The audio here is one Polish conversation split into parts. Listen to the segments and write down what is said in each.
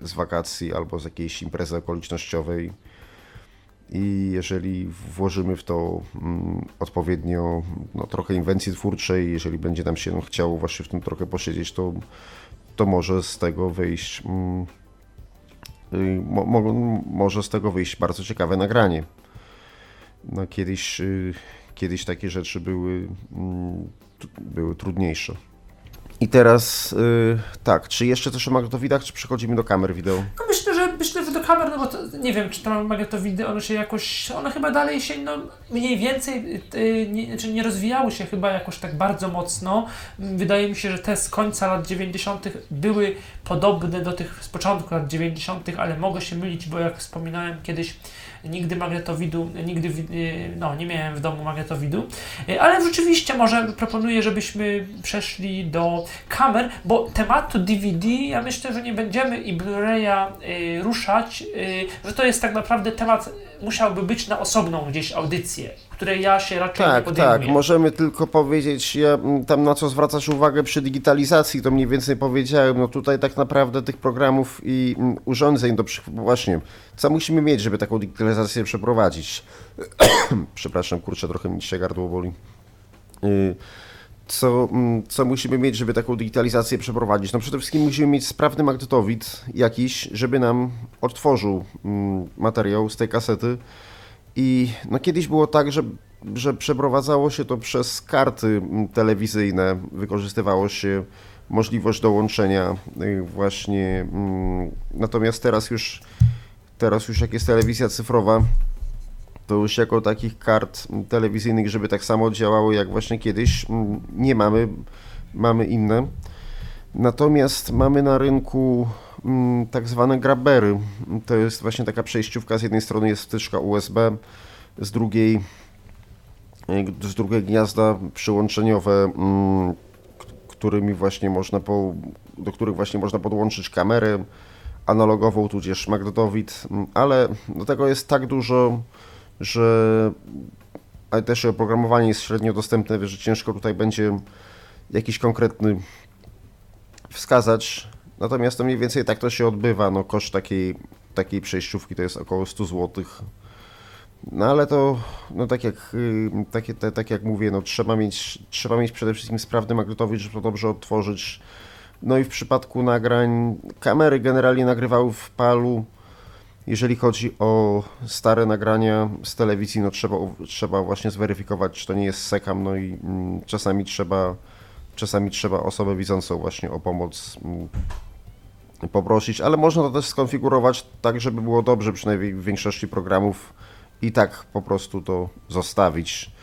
z wakacji albo z jakiejś imprezy okolicznościowej. I jeżeli włożymy w to odpowiednio trochę inwencji twórczej, jeżeli będzie nam się chciało właśnie w tym trochę posiedzieć, to może z tego wyjść może z tego wyjść bardzo ciekawe nagranie. No, kiedyś takie rzeczy były trudniejsze. I teraz tak, czy jeszcze coś o magnetowidach, czy przechodzimy do kamer wideo? No myślę, że do kamer, no bo to, nie wiem, czy tam magnetowidy, one chyba dalej się, no mniej więcej, nie rozwijały się chyba jakoś tak bardzo mocno. Wydaje mi się, że te z końca lat 90. były podobne do tych z początku lat 90., ale mogę się mylić, bo jak wspominałem kiedyś, nie miałem w domu magnetowidu, ale rzeczywiście może proponuję, żebyśmy przeszli do kamer, bo tematu DVD ja myślę, że nie będziemy i Blu-raya ruszać, że to jest tak naprawdę temat, musiałby być na osobną gdzieś audycję, której ja się raczej nie podejmuję. Tak, możemy tylko powiedzieć, ja tam na co zwracasz uwagę przy digitalizacji, to mniej więcej powiedziałem, no tutaj tak naprawdę tych programów i urządzeń właśnie, co musimy mieć, żeby taką digitalizację przeprowadzić? Przepraszam, kurczę, trochę mi się gardło boli. Co musimy mieć, żeby taką digitalizację przeprowadzić? No przede wszystkim musimy mieć sprawny magnetowid jakiś, żeby nam odtworzył materiał z tej kasety. I no kiedyś było tak, że przeprowadzało się to przez karty telewizyjne, wykorzystywało się możliwość dołączenia właśnie, natomiast teraz już jak jest telewizja cyfrowa, to już jako takich kart telewizyjnych, żeby tak samo działało jak właśnie kiedyś, nie mamy inne. Natomiast mamy na rynku tak zwane grabbery. To jest właśnie taka przejściówka, z jednej strony jest wtyczka USB, z drugiej gniazda przyłączeniowe, do których właśnie można podłączyć kamerę analogową, tudzież magnetowid, ale do tego jest tak dużo, ale też oprogramowanie jest średnio dostępne, że ciężko tutaj będzie jakiś konkretny wskazać. Natomiast to mniej więcej tak to się odbywa. No, koszt takiej przejściówki to jest około 100 zł. No ale to, no tak jak mówię, no trzeba mieć przede wszystkim sprawny magnetowid, żeby to dobrze odtworzyć. No i w przypadku nagrań, kamery generalnie nagrywały w PAL-u. Jeżeli chodzi o stare nagrania z telewizji, no trzeba właśnie zweryfikować, czy to nie jest sekam, no i czasami trzeba osobę widzącą właśnie o pomoc poprosić, ale można to też skonfigurować tak, żeby było dobrze, przynajmniej w większości programów, i tak po prostu to zostawić.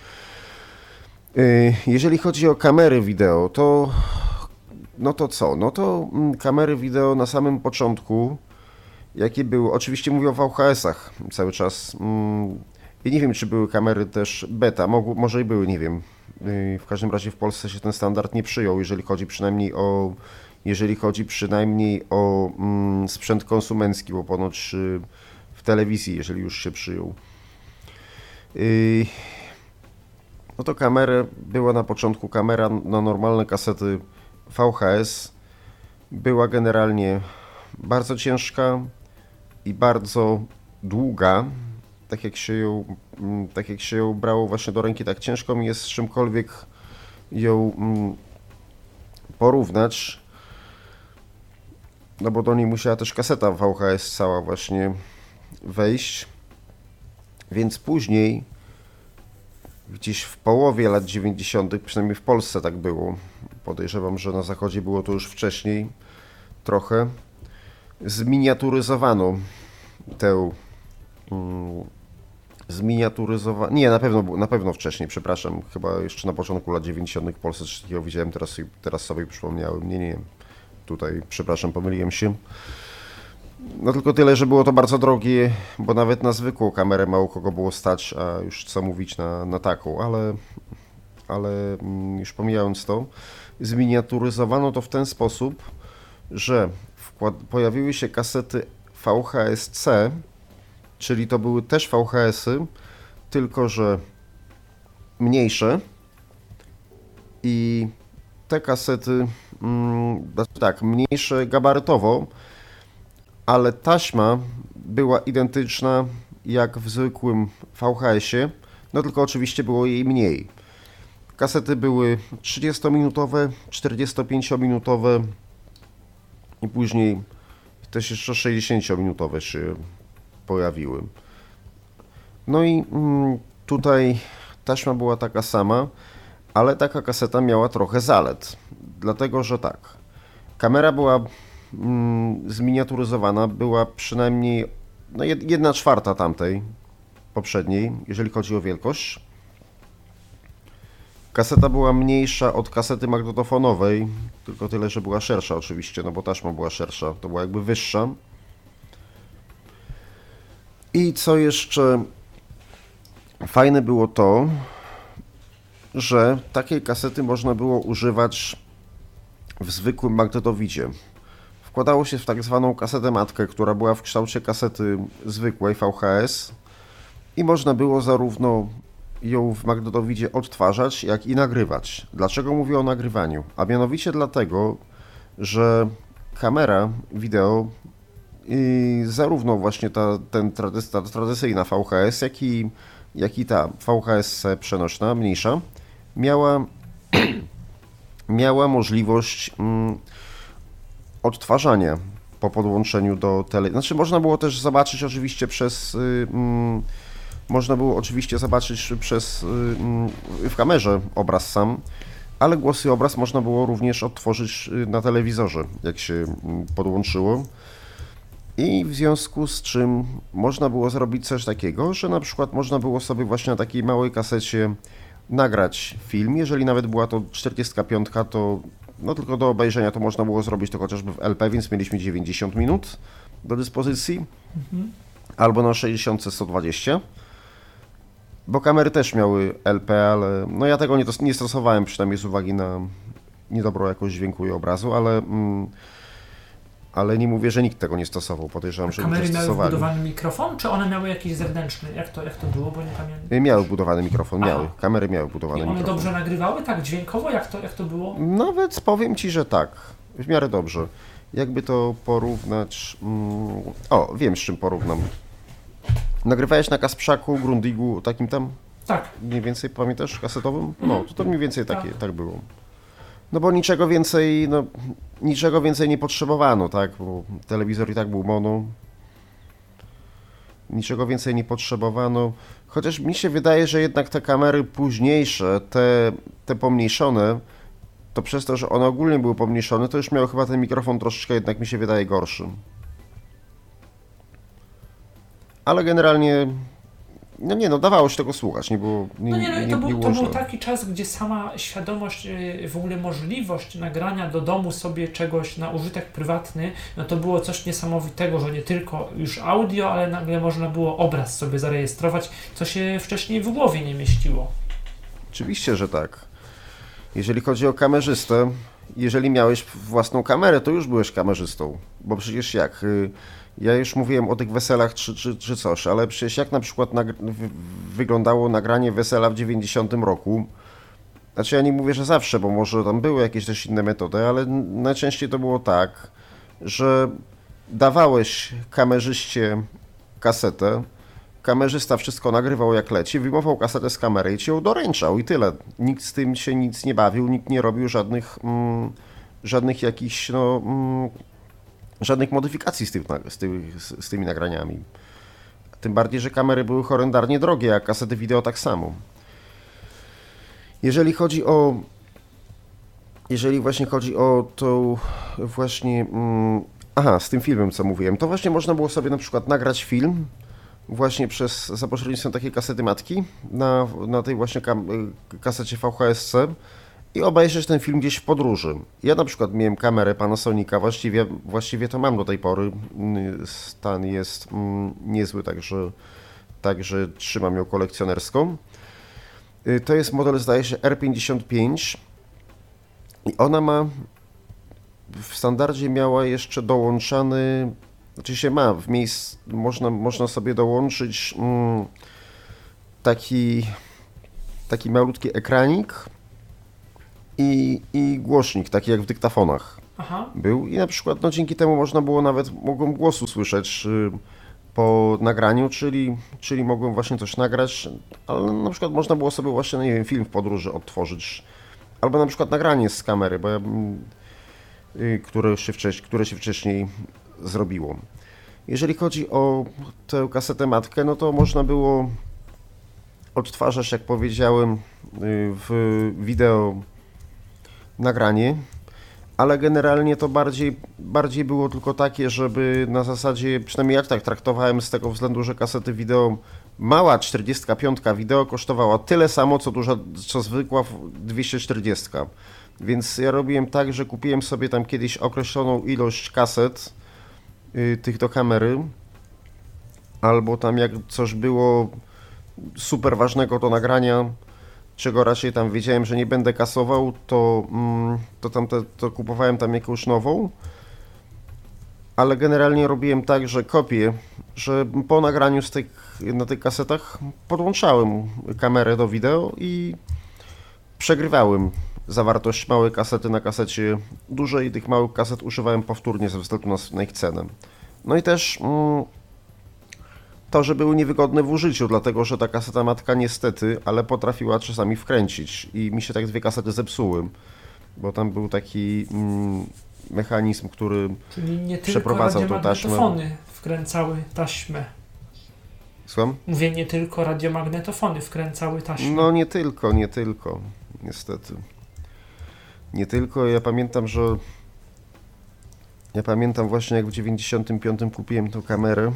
Jeżeli chodzi o kamery wideo, to co? No to kamery wideo na samym początku, jakie były, oczywiście mówię o VHS-ach cały czas. I nie wiem, czy były kamery też beta, może i były, nie wiem. W każdym razie w Polsce się ten standard nie przyjął, jeżeli chodzi przynajmniej o sprzęt konsumencki, bo ponoć w telewizji, jeżeli już się przyjął. No to była na początku kamera na normalne kasety VHS, była generalnie bardzo ciężka i bardzo długa, tak jak się ją brało właśnie do ręki, tak ciężko mi jest z czymkolwiek ją porównać, no bo do niej musiała też kaseta VHS cała właśnie wejść, więc później, gdzieś w połowie lat 90., przynajmniej w Polsce tak było, podejrzewam, że na zachodzie było to już wcześniej trochę, zminiaturyzowano tę nie, na pewno wcześniej, przepraszam, chyba jeszcze na początku lat 90. w Polsce coś takiego widziałem, teraz sobie przypomniałem, nie, tutaj, przepraszam, pomyliłem się. No tylko tyle, że było to bardzo drogie, bo nawet na zwykłą kamerę mało kogo było stać, a już co mówić na taką, ale już pomijając to, zminiaturyzowano to w ten sposób, że pojawiły się kasety VHS-C, czyli to były też VHS-y, tylko że mniejsze, i te kasety, mniejsze gabarytowo, ale taśma była identyczna jak w zwykłym VHS-ie, no tylko oczywiście było jej mniej. Kasety były 30-minutowe, 45-minutowe i później też jeszcze 60-minutowe się pojawiły. No i tutaj taśma była taka sama, ale taka kaseta miała trochę zalet, dlatego że tak, kamera była zminiaturyzowana, była przynajmniej 1/4 tamtej poprzedniej, jeżeli chodzi o wielkość. Kaseta była mniejsza od kasety magnetofonowej, tylko tyle, że była szersza oczywiście, no bo taśma była szersza, to była jakby wyższa. I co jeszcze fajne było to, że takiej kasety można było używać w zwykłym magnetowidzie. Wkładało się w tak zwaną kasetę matkę, która była w kształcie kasety zwykłej VHS i można było zarówno ją w magnetowidzie odtwarzać, jak i nagrywać. Dlaczego mówię o nagrywaniu? A mianowicie dlatego, że kamera wideo i zarówno właśnie ta tradycyjna VHS, jak i ta VHS przenośna, mniejsza, miała możliwość odtwarzania po podłączeniu do telewizora. Znaczy można było też zobaczyć oczywiście w kamerze obraz sam, ale głos i obraz można było również odtworzyć na telewizorze, jak się podłączyło. I w związku z czym można było zrobić coś takiego, że na przykład można było sobie właśnie na takiej małej kasecie nagrać film. Jeżeli nawet była to 45, to no tylko do obejrzenia to można było zrobić to chociażby w LP, więc mieliśmy 90 minut do dyspozycji, albo na 60-120, bo kamery też miały LP, ale no ja tego nie stosowałem, przynajmniej z uwagi na niedobrą jakość dźwięku i obrazu, ale nie mówię, że nikt tego nie stosował. Podejrzewam, że kamery ludzie miały stosowali. wbudowany mikrofon, czy one miały jakiś zewnętrzny? Jak to było, bo nie pamiętam. Miały wbudowany mikrofon, kamery miały wbudowany mikrofon. I one dobrze nagrywały, tak dźwiękowo? Jak to było? Nawet powiem Ci, że tak, w miarę dobrze. Jakby to porównać... wiem, z czym porównam. Nagrywałeś na Kasprzaku, Grundigu, takim tam? Tak. Mniej więcej, pamiętasz, kasetowym? No, to mniej więcej tak było. No bo niczego więcej nie potrzebowano, tak, bo telewizor i tak był mono. Niczego więcej nie potrzebowano, chociaż mi się wydaje, że jednak te kamery późniejsze, te pomniejszone, to przez to, że one ogólnie były pomniejszone, to już miał chyba ten mikrofon troszeczkę jednak mi się wydaje gorszy. Ale generalnie, dawało się tego słuchać, nie było to był taki czas, gdzie sama świadomość, w ogóle możliwość nagrania do domu sobie czegoś na użytek prywatny, no to było coś niesamowitego, że nie tylko już audio, ale nagle można było obraz sobie zarejestrować, co się wcześniej w głowie nie mieściło. Oczywiście, że tak. Jeżeli chodzi o kamerzystę, jeżeli miałeś własną kamerę, to już byłeś kamerzystą, bo przecież jak... Ja już mówiłem o tych weselach czy coś, ale przecież jak na przykład wyglądało nagranie wesela w 90 roku, znaczy ja nie mówię, że zawsze, bo może tam były jakieś też inne metody, ale najczęściej to było tak, że dawałeś kamerzyście kasetę, kamerzysta wszystko nagrywał jak leci, wyjmował kasetę z kamery i ci ją doręczał i tyle. Nikt z tym się nic nie bawił, nikt nie robił żadnych jakichś, żadnych modyfikacji z tymi nagraniami. Tym bardziej, że kamery były horrendarnie drogie, a kasety wideo tak samo. Jeżeli właśnie chodzi o to właśnie... z tym filmem, co mówiłem, to właśnie można było sobie na przykład nagrać film właśnie za pośrednictwem takiej kasety matki na tej właśnie kasecie VHS-C i obejrzeć ten film gdzieś w podróży. Ja na przykład miałem kamerę Panasonica, właściwie to mam do tej pory. Stan jest niezły, także trzymam ją kolekcjonerską. To jest model, zdaje się, R55 i ona w standardzie miała jeszcze dołączany, oczywiście można sobie dołączyć taki malutki ekranik i głośnik, taki jak w dyktafonach. Aha. był i na przykład no, dzięki temu mogłem głosu słyszeć po nagraniu, czyli mogłem właśnie coś nagrać, ale na przykład można było sobie właśnie, no nie wiem, film w podróży odtworzyć, albo na przykład nagranie z kamery, bo które się wcześniej zrobiło. Jeżeli chodzi o tę kasetę matkę, no to można było odtwarzać, jak powiedziałem, w wideo nagranie, ale generalnie to bardziej było tylko takie, żeby na zasadzie, przynajmniej jak tak traktowałem z tego względu, że kasety wideo, mała 45 wideo kosztowała tyle samo, co zwykła 240. Więc ja robiłem tak, że kupiłem sobie tam kiedyś określoną ilość kaset tych do kamery, albo tam jak coś było super ważnego do nagrania, czego raczej tam wiedziałem, że nie będę kasował, to kupowałem tam jakąś nową, ale generalnie robiłem tak, że że po nagraniu na tych kasetach podłączałem kamerę do wideo i przegrywałem zawartość małej kasety na kasecie dużej i tych małych kaset używałem powtórnie ze względu na ich cenę. No i też to, że były niewygodne w użyciu, dlatego że ta kaseta matka niestety, ale potrafiła czasami wkręcić i mi się tak 2 kasety zepsuły, bo tam był taki mechanizm, który Czyli nie tylko przeprowadzał tą taśmę. radiomagnetofony wkręcały taśmę. Słucham? Mówię, nie tylko radiomagnetofony wkręcały taśmę. No nie tylko, niestety. Nie tylko, ja pamiętam właśnie jak w 95 kupiłem tą kamerę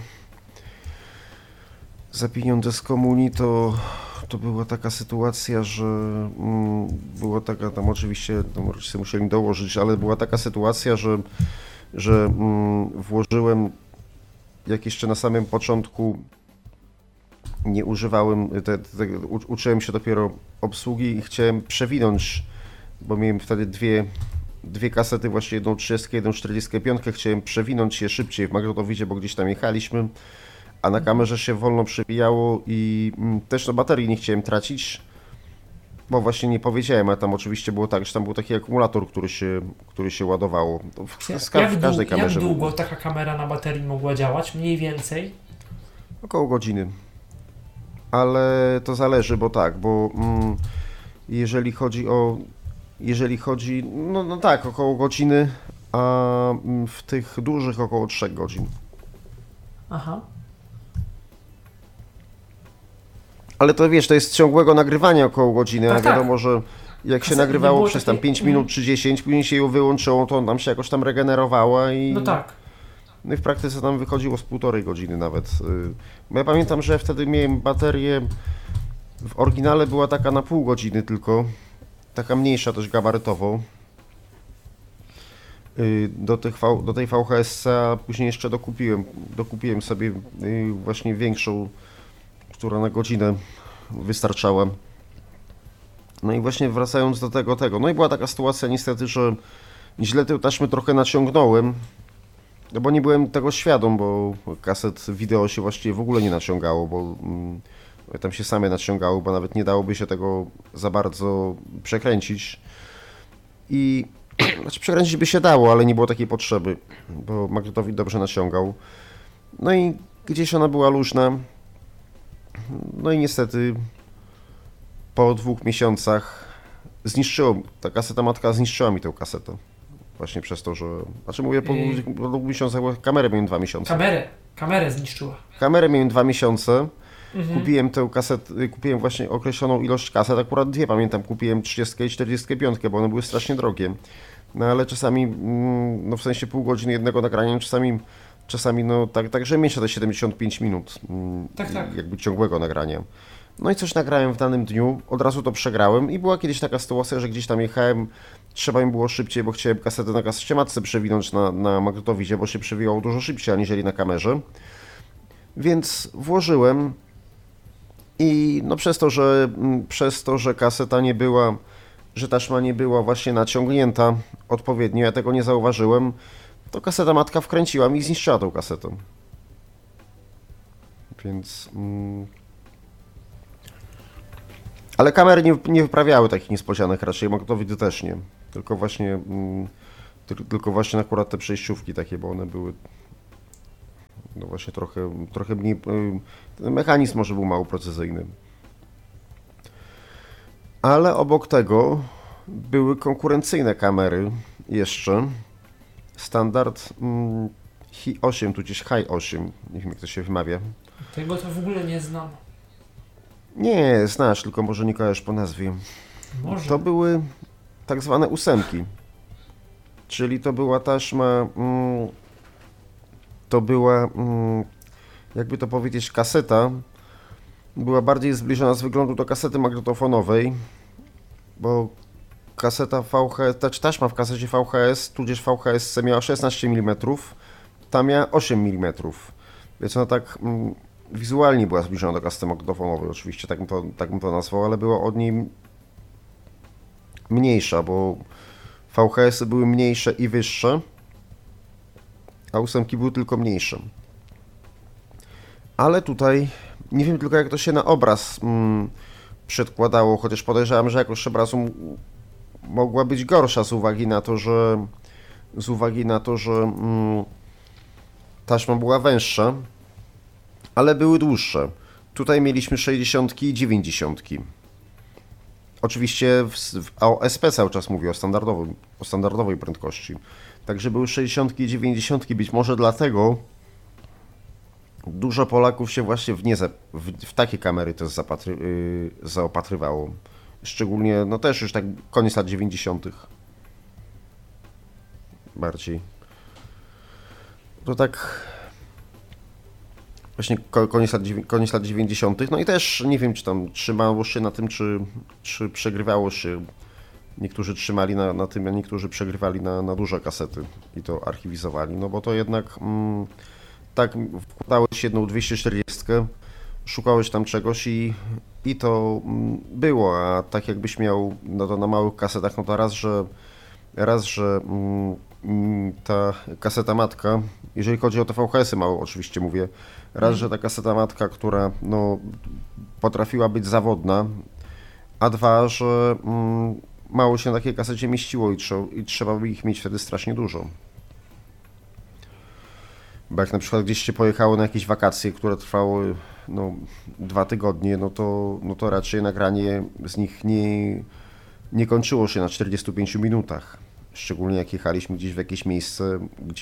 za pieniądze z komunii, to była taka sytuacja, że była taka, tam oczywiście rodzice musieli dołożyć, ale była taka sytuacja, że włożyłem, jak jeszcze na samym początku nie używałem, uczyłem się dopiero obsługi i chciałem przewinąć, bo miałem wtedy dwie kasety, właśnie jedną 30, jedną 45, chciałem przewinąć je szybciej w magnetowidzie, bo gdzieś tam jechaliśmy, a na kamerze się wolno przewijało i też do baterii nie chciałem tracić, bo właśnie nie powiedziałem, ale tam oczywiście było tak, że tam był taki akumulator, który się ładowało. W każdej kamerze. Jak długo taka kamera na baterii mogła działać? Mniej więcej? Około godziny. Ale to zależy, bo jeżeli chodzi, no tak, około godziny, a w tych dużych około 3 godzin. Aha. Ale to wiesz, to jest ciągłego nagrywania około godziny, Tak, a wiadomo, że jak się nagrywało przez tam 5 minut czy 10, później się ją wyłączyło, to nam się jakoś tam regenerowała i... No tak. No i w praktyce tam wychodziło z 1,5 godziny nawet. Bo ja pamiętam, że wtedy miałem baterię, w oryginale była taka na pół godziny tylko, taka mniejsza też gabarytowo. Do tej VHS, a później jeszcze dokupiłem sobie właśnie większą, która na godzinę wystarczała. No i właśnie wracając do tego, no i była taka sytuacja niestety, że źle tę taśmę trochę naciągnąłem, no bo nie byłem tego świadom, bo kaset wideo się właściwie w ogóle nie naciągało, bo tam się same naciągało, bo nawet nie dałoby się tego za bardzo przekręcić. I znaczy przekręcić by się dało, ale nie było takiej potrzeby, bo magnetowid dobrze naciągał. No i gdzieś ona była luźna. No i niestety po 2 miesiącach ta kaseta matka zniszczyła mi tę kasetę. Właśnie przez to, że... Znaczy mówię po 2 miesiącach, bo kamerę miałem 2 miesiące. Kamerę zniszczyła. Kamerę miałem 2 miesiące. Kupiłem tę kasetę, kupiłem właśnie określoną ilość kaset, akurat 2 pamiętam, kupiłem 30 i 45, bo one były strasznie drogie. No ale czasami, no w sensie pół godziny jednego nagrania, czasami no także mieć te 75 minut Tak. jakby ciągłego nagrania. No i coś nagrałem w danym dniu, od razu to przegrałem i była kiedyś taka sytuacja, że gdzieś tam jechałem, trzeba mi było szybciej, bo chciałem kasetę na kasecie matce przewinąć na magnetowidzie, bo się przewijało dużo szybciej aniżeli na kamerze. Więc włożyłem i no przez to, że kaseta nie była, że taśma nie była właśnie naciągnięta odpowiednio, ja tego nie zauważyłem, to kaseta matka wkręciła mi i zniszczyła tą kasetę. Więc... Ale kamery nie wyprawiały takich niespodzianek, raczej magnetowidy też nie. Tylko Tylko właśnie akurat te przejściówki takie, bo one były no właśnie trochę mniej, ten mechanizm może był mało precyzyjny. Ale obok tego były konkurencyjne kamery jeszcze. Standard Hi8, tudzież Hi8, nie wiem jak to się wymawia. Tego to w ogóle nie znam. Nie, znasz, tylko może nie kojarzysz po nazwie. Może. To były tak zwane ósemki. Czyli to była taśma, to była, jakby to powiedzieć, kaseta. Była bardziej zbliżona z wyglądu do kasety magnetofonowej, bo kaseta VHS, taśma w kasecie VHS, tudzież VHS miała 16 mm, ta miała 8 mm. Więc ona tak wizualnie była zbliżona do kasety magnetofonowej, oczywiście tak bym to nazwał, ale była od niej mniejsza, bo VHS-y były mniejsze i wyższe, a ósemki były tylko mniejsze. Ale tutaj, nie wiem tylko jak to się na obraz przedkładało, chociaż podejrzewam, że jakość obrazu mogła być gorsza z uwagi na to, że taśma była węższa, ale były dłuższe. Tutaj mieliśmy 60 i 90. Oczywiście w AOSP cały czas mówię o standardowej prędkości. Także były 60 i 90, być może dlatego dużo Polaków się właśnie w takie kamery też zaopatrywało. Szczególnie, no też już tak koniec lat 90. bardziej. To tak właśnie koniec lat 90. No i też nie wiem, czy tam trzymało się na tym, czy przegrywało się. Niektórzy trzymali na tym, a niektórzy przegrywali na duże kasety i to archiwizowali. No bo to jednak tak wkładałeś jedną 240, szukałeś tam czegoś i to było, a tak jakbyś miał no to na małych kasetach, no to raz, że ta kaseta matka, jeżeli chodzi o te VHS-y małe oczywiście mówię, raz, że ta kaseta matka, która no, potrafiła być zawodna, a dwa, że mało się na takiej kasecie mieściło i trzeba by ich mieć wtedy strasznie dużo. Bo jak na przykład gdzieś się pojechało na jakieś wakacje, które trwały no, 2 tygodnie, no to raczej nagranie z nich nie kończyło się na 45 minutach. Szczególnie jak jechaliśmy gdzieś w jakieś miejsce,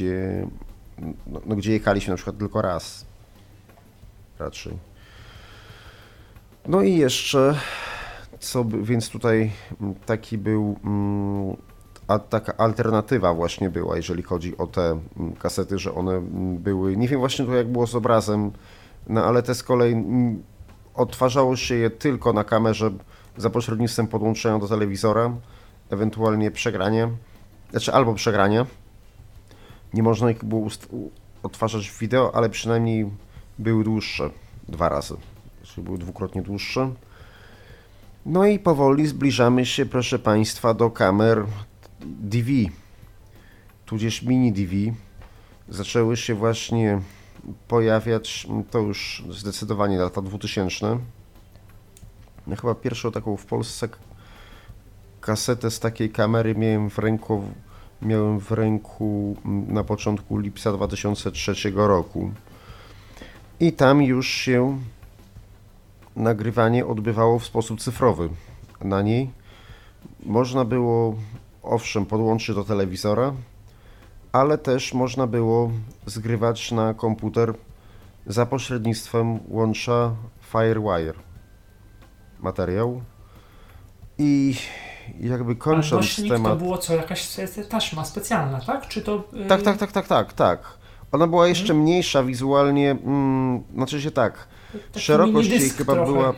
gdzie jechaliśmy na przykład tylko raz. Raczej. No i jeszcze, więc tutaj taki był, taka alternatywa właśnie była, jeżeli chodzi o te kasety, że one były, nie wiem właśnie to jak było z obrazem, no ale te z kolei odtwarzało się je tylko na kamerze za pośrednictwem podłączenia do telewizora, ewentualnie przegranie, albo przegranie. Nie można ich było odtwarzać w wideo, ale przynajmniej były dłuższe 2 razy, czyli były dwukrotnie dłuższe. No i powoli zbliżamy się, proszę Państwa, do kamer DV, tudzież mini DV. Zaczęły się właśnie pojawiać, to już zdecydowanie lata 2000. Ja chyba pierwszą taką w Polsce kasetę z takiej kamery miałem w ręku na początku lipca 2003 roku. I tam już się nagrywanie odbywało w sposób cyfrowy. Na niej można było, owszem, podłączyć do telewizora, ale też można było zgrywać na komputer za pośrednictwem łącza FireWire materiał. I jakby kończąc temat... to było co, jakaś taśma specjalna, tak? Czy to... Tak. Ona była jeszcze mniejsza wizualnie, znaczy się tak, szerokość jej chyba trochę. Była...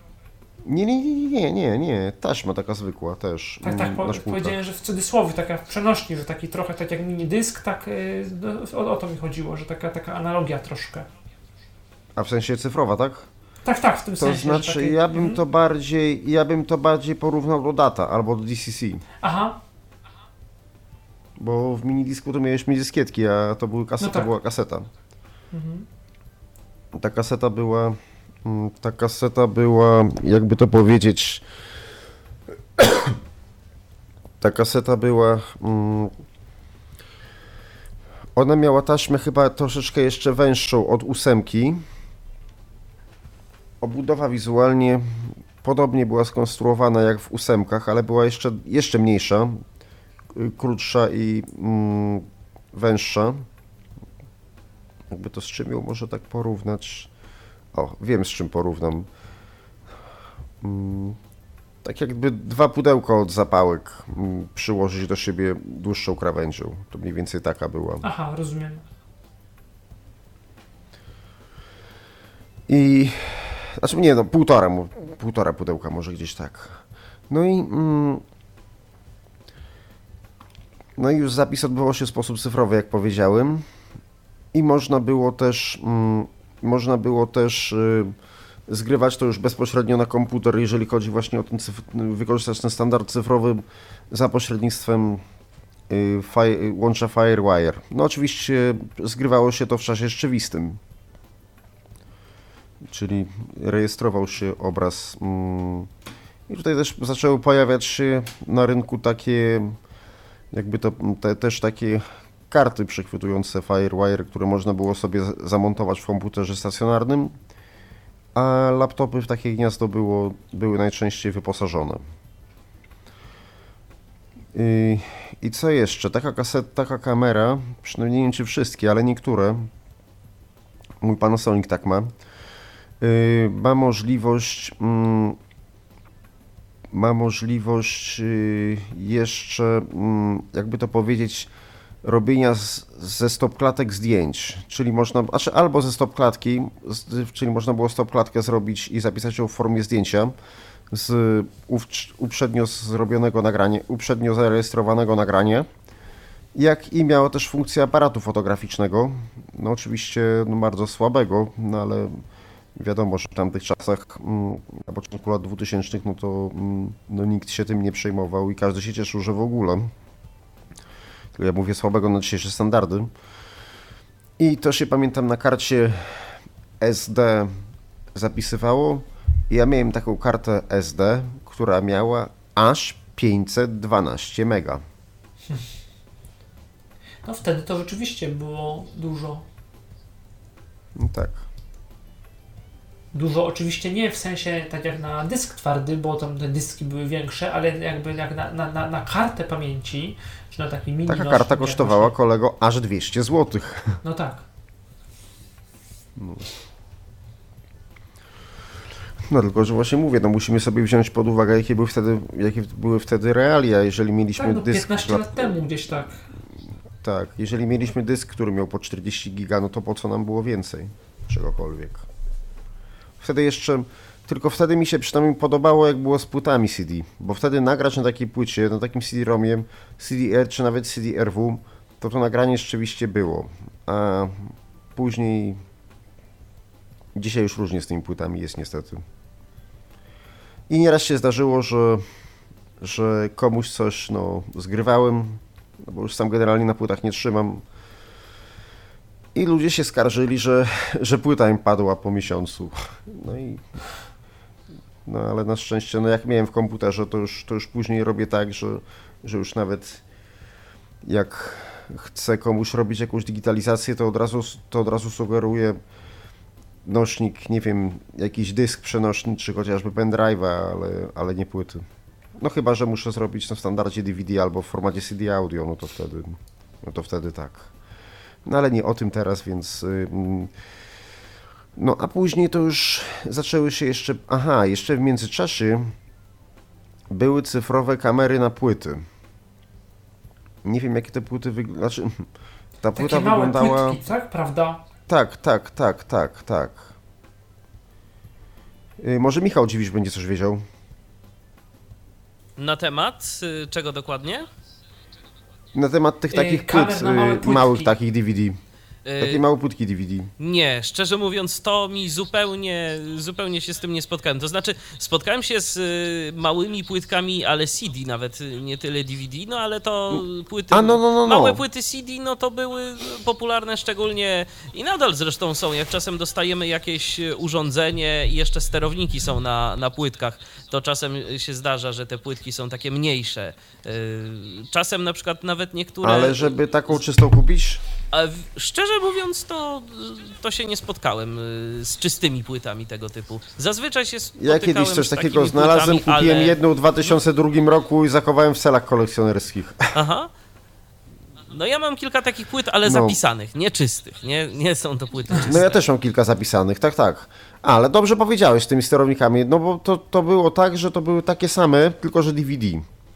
Nie, taśma taka zwykła też. Tak, powiedziałem, że w cudzysłowie, taka w przenośni, że taki trochę tak jak mini dysk, tak o to mi chodziło, że taka analogia troszkę. A w sensie cyfrowa, tak? Tak, w tym sensie. To znaczy, takie... ja bym to bardziej porównał do DATA albo do DCC. Aha. Bo w minidisku to miałeś dyskietki, a to była kaseta. Mhm. Ta kaseta była, jakby to powiedzieć, Ona miała taśmę chyba troszeczkę jeszcze węższą od 8. Obudowa wizualnie podobnie była skonstruowana jak w 8, ale była jeszcze mniejsza, krótsza i węższa. Jakby to z czym ją może tak porównać? O, wiem z czym porównam. Tak jakby 2 pudełka od zapałek przyłożyć do siebie dłuższą krawędzią. To mniej więcej taka była. Aha, rozumiem. I... Znaczy nie, no półtora pudełka może gdzieś tak. No i już zapis odbywał się w sposób cyfrowy, jak powiedziałem. I można było też zgrywać to już bezpośrednio na komputer, jeżeli chodzi właśnie o wykorzystać ten standard cyfrowy za pośrednictwem łącza FireWire. No oczywiście zgrywało się to w czasie rzeczywistym, czyli rejestrował się obraz. I tutaj też zaczęły pojawiać się na rynku takie, jakby to też takie karty przechwytujące FireWire, które można było sobie zamontować w komputerze stacjonarnym, a laptopy w takie gniazdo były najczęściej wyposażone. I co jeszcze? Taka kamera, przynajmniej nie wiem czy wszystkie, ale niektóre, mój Panasonic tak ma możliwość jeszcze, jakby to powiedzieć, robienia ze stopklatek zdjęć, czyli albo ze stopklatki, czyli można było stopklatkę zrobić i zapisać ją w formie zdjęcia z uprzednio zarejestrowanego nagrania, jak i miała też funkcję aparatu fotograficznego, no oczywiście bardzo słabego, no ale wiadomo, że w tamtych czasach, na początku lat 2000, no to nikt się tym nie przejmował i każdy się cieszył, że w ogóle. Ja mówię słabego na dzisiejsze standardy. I to się pamiętam na karcie SD zapisywało. Ja miałem taką kartę SD, która miała aż 512 mega. No wtedy to rzeczywiście było dużo. No tak. Dużo oczywiście nie w sensie tak jak na dysk twardy, bo tam te dyski były większe, ale jakby jak na kartę pamięci, czy na taki mini Taka karta kosztowała, kolego, aż 200 zł. No tak. No tylko, że właśnie mówię, musimy sobie wziąć pod uwagę, jakie były wtedy realia, jeżeli mieliśmy tak, dysk... 15 lat temu gdzieś tak. Tak, jeżeli mieliśmy dysk, który miał po 40 giga, no to po co nam było więcej czegokolwiek? Tylko wtedy mi się przynajmniej podobało, jak było z płytami CD, bo wtedy nagrać na takiej płycie, na takim CD-ROMie, CD-R czy nawet CD-RW, to nagranie rzeczywiście było, a później dzisiaj już różnie z tymi płytami jest niestety. I nieraz się zdarzyło, że komuś coś zgrywałem, bo już sam generalnie na płytach nie trzymam. I ludzie się skarżyli, że płyta im padła po miesiącu. Ale na szczęście, jak miałem w komputerze, to już później robię tak, że już nawet jak chcę komuś robić jakąś digitalizację, to od razu sugeruję nośnik, nie wiem, jakiś dysk przenośny, czy chociażby pendrive'a, ale nie płyty. No chyba, że muszę zrobić w standardzie DVD albo w formacie CD audio, no to wtedy tak. No ale nie o tym teraz, więc... No a później to już zaczęły się jeszcze w międzyczasie były cyfrowe kamery na płyty. Nie wiem, jakie te płyty wyglądały. Znaczy, ta takie płyta małe wyglądała... płytki, tak? Prawda? Tak. Może Michał Dziwisz będzie coś wiedział. Na temat czego dokładnie? Na temat tych takich płyt, małych takich DVD. Takie małe płytki DVD. Nie, szczerze mówiąc, to mi zupełnie się z tym nie spotkałem. To znaczy, spotkałem się z małymi płytkami, ale CD, nawet nie tyle DVD, no ale to płyty, małe płyty CD, no to były popularne szczególnie i nadal zresztą są, jak czasem dostajemy jakieś urządzenie i jeszcze sterowniki są na płytkach, to czasem się zdarza, że te płytki są takie mniejsze. Czasem na przykład nawet niektóre... Ale żeby taką czystą kupić? Szczerze mówiąc, to się nie spotkałem z czystymi płytami tego typu. Zazwyczaj się spotykałem. Ja kiedyś coś z takiego znalazłem, płytami, kupiłem ale... jedną w 2002 roku i zachowałem w celach kolekcjonerskich. Aha. No ja mam kilka takich płyt, ale zapisanych, nieczystych. Nie są to płyty czyste. No ja też mam kilka zapisanych, tak. Ale dobrze powiedziałeś z tymi sterownikami, no bo to było tak, że to były takie same, tylko że DVD.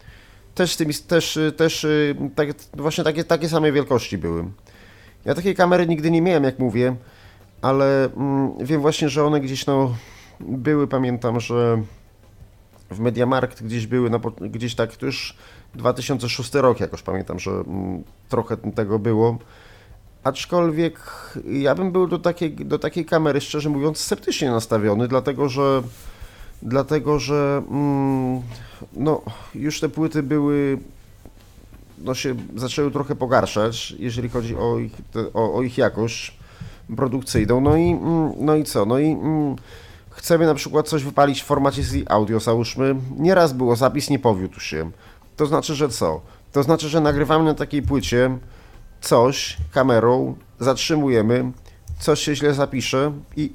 Właśnie takie same wielkości były. Ja takiej kamery nigdy nie miałem, jak mówię, ale wiem właśnie, że one gdzieś były, pamiętam, że w Mediamarkt gdzieś były, gdzieś tak, to już 2006 rok jakoś pamiętam, że trochę tego było. Aczkolwiek ja bym był do takiej kamery, szczerze mówiąc, sceptycznie nastawiony, dlatego że już te płyty były, się zaczęły trochę pogarszać, jeżeli chodzi o ich jakość produkcyjną. No i co? Chcemy na przykład coś wypalić w formacie CD audio, załóżmy. Nieraz było, zapis nie powiódł się. To znaczy, że co? To znaczy, że nagrywamy na takiej płycie coś kamerą, zatrzymujemy, coś się źle zapisze i...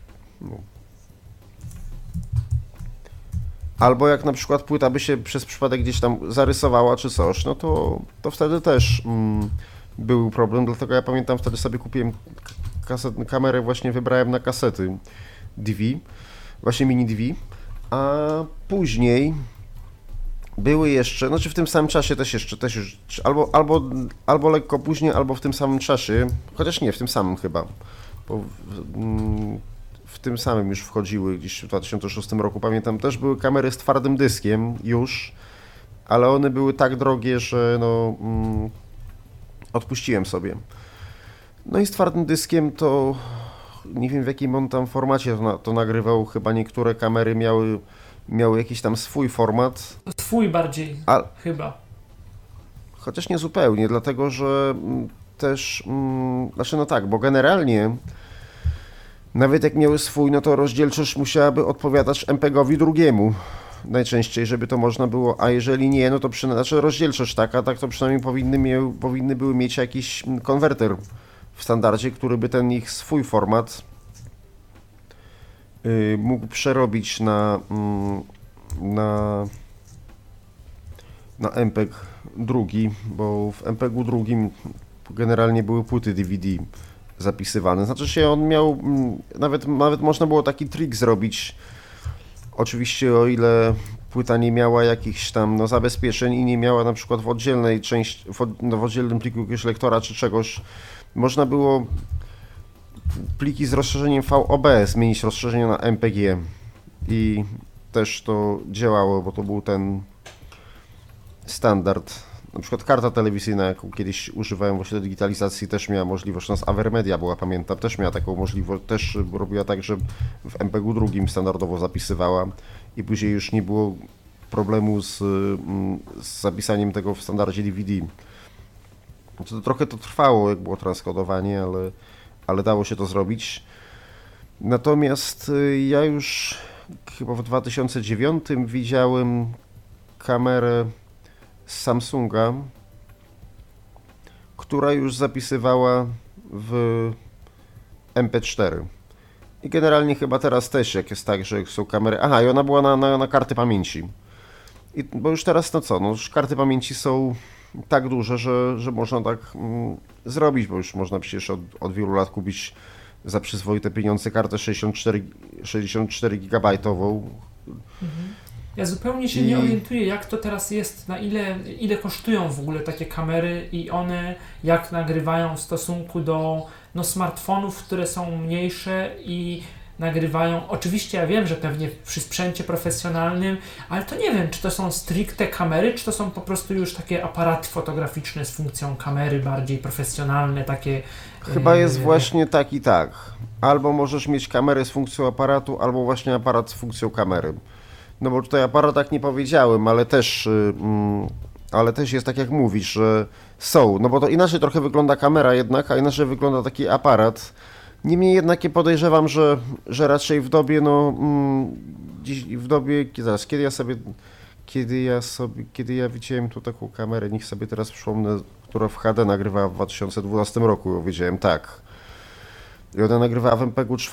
Albo jak na przykład płyta by się przez przypadek gdzieś tam zarysowała czy coś, no to wtedy też był problem, dlatego ja pamiętam, wtedy sobie kupiłem kamerę, właśnie wybrałem na kasety DV, właśnie mini DV, a później były jeszcze, znaczy w tym samym czasie też już, albo lekko później, albo w tym samym czasie, chociaż nie, w tym samym chyba, bo w tym samym już wchodziły gdzieś w 2006 roku, pamiętam, też były kamery z twardym dyskiem już, ale one były tak drogie, że odpuściłem sobie. No i z twardym dyskiem to nie wiem, w jakim on tam formacie to nagrywał, chyba niektóre kamery miały jakiś tam swój format. Swój bardziej, chyba. Chociaż nie zupełnie, dlatego że też, bo generalnie nawet jak miały swój, no to rozdzielczość musiałaby odpowiadać MPEG-owi drugiemu najczęściej, żeby to można było, a jeżeli nie, no to rozdzielczość taka, tak to przynajmniej powinny były mieć jakiś konwerter w standardzie, który by ten ich swój format mógł przerobić na MPEG drugi, bo w MPEG-u drugim generalnie były płyty DVD zapisywane. Znaczy się on miał, nawet można było taki trik zrobić, oczywiście o ile płyta nie miała jakichś tam zabezpieczeń i nie miała na przykład w oddzielnej części, w oddzielnym pliku jakiegoś lektora czy czegoś, można było pliki z rozszerzeniem VOB zmienić rozszerzenie na MPG i też to działało, bo to był ten standard. Na przykład karta telewizyjna, jaką kiedyś używałem właśnie do digitalizacji, też miała możliwość, Avermedia była, pamiętam, też miała taką możliwość, też robiła tak, że w MPG drugim standardowo zapisywała i później już nie było problemu z zapisaniem tego w standardzie DVD. Trochę to trwało, jak było transkodowanie, ale dało się to zrobić. Natomiast ja już chyba w 2009 widziałem kamerę z Samsunga, która już zapisywała w MP4. I generalnie chyba teraz też, jak jest tak, że są kamery... Aha, i ona była na karty pamięci. Bo już teraz już karty pamięci są tak duże, że można tak zrobić, bo już można przecież od wielu lat kupić za przyzwoite pieniądze kartę 64 gigabajtową. Ja zupełnie się nie orientuję, jak to teraz jest, na ile kosztują w ogóle takie kamery i one jak nagrywają w stosunku do smartfonów, które są mniejsze i nagrywają. Oczywiście ja wiem, że pewnie przy sprzęcie profesjonalnym, ale to nie wiem, czy to są stricte kamery, czy to są po prostu już takie aparaty fotograficzne z funkcją kamery, bardziej profesjonalne, takie... Chyba jest właśnie tak i tak. Albo możesz mieć kamerę z funkcją aparatu, albo właśnie aparat z funkcją kamery. No bo tutaj aparat tak nie powiedziałem, ale też jest tak jak mówisz, że są, no bo to inaczej trochę wygląda kamera jednak, a inaczej wygląda taki aparat. Niemniej jednak podejrzewam, że raczej w dobie, dziś w dobie, zaraz, kiedy ja widziałem tu taką kamerę, niech sobie teraz przypomnę, która w HD nagrywała w 2012 roku, wiedziałem tak. I ona nagrywała w